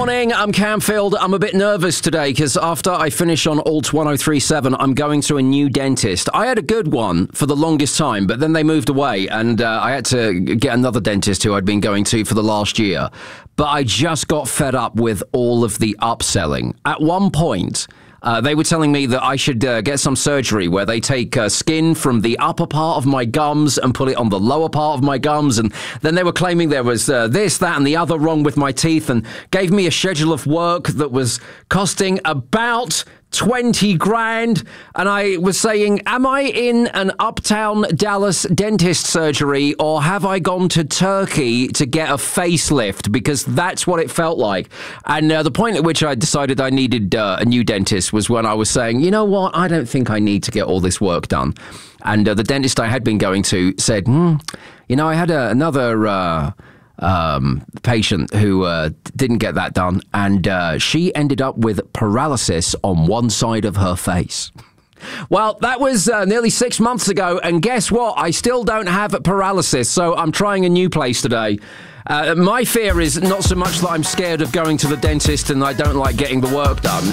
morning, I'm Camfield. I'm a bit nervous today because after I finish on Alt 1037, I'm going to a new dentist. I had a good one for the longest time, but then they moved away and I had to get another dentist who I'd been going to for the last year. But I just got fed up with all of the upselling. At one point, they were telling me that I should get some surgery where they take skin from the upper part of my gums and put it on the lower part of my gums. And then they were claiming there was this, that, and the other wrong with my teeth and gave me a schedule of work that was costing about 20 grand. And I was saying, am I in an uptown Dallas dentist surgery or have I gone to Turkey to get a facelift? Because that's what it felt like. And the point at which I decided I needed a new dentist was when I was saying, you know what, I don't think I need to get all this work done. And the dentist I had been going to said, you know, I had another patient who didn't get that done, and she ended up with paralysis on one side of her face. Well, that was nearly 6 months ago, and guess what? I still don't have paralysis, so I'm trying a new place today. My fear is not so much that I'm scared of going to the dentist and I don't like getting the work done.